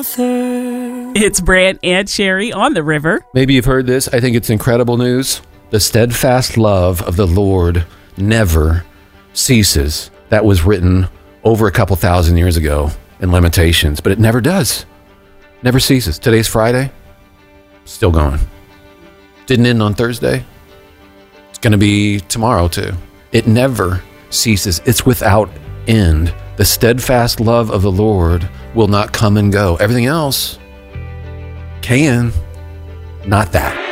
author. It's Brant and Sherry on the river. Maybe you've heard this. I think it's incredible news. The steadfast love of the Lord never ceases. That was written over a couple thousand years ago in Lamentations, but it never does. Never ceases. Today's Friday. Still going. Didn't end on Thursday. It's going to be tomorrow too. It never ceases. It's without end. The steadfast love of the Lord will not come and go. Everything else can, not that.